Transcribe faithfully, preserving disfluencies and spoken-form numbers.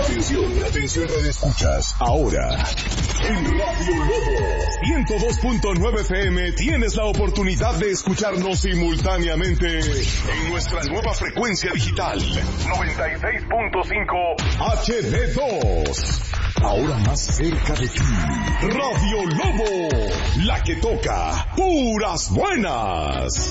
Atención, atención, radio escuchas. Ahora, en Radio Lobo ciento dos punto nueve F M tienes la oportunidad de escucharnos simultáneamente en nuestra nueva frecuencia digital noventa y seis punto cinco H D dos. Ahora más cerca de ti. Radio Lobo, la que toca puras buenas.